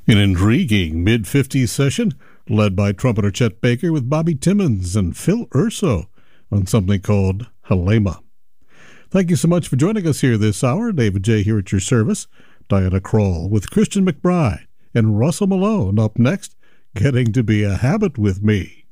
An intriguing mid-50s session led by trumpeter Chet Baker with Bobby Timmons and Phil Urso on something called Halema. Thank you so much for joining us here this hour. David J. here at your service. Diana Krall with Christian McBride and Russell Malone up next, Getting to Be a Habit with Me.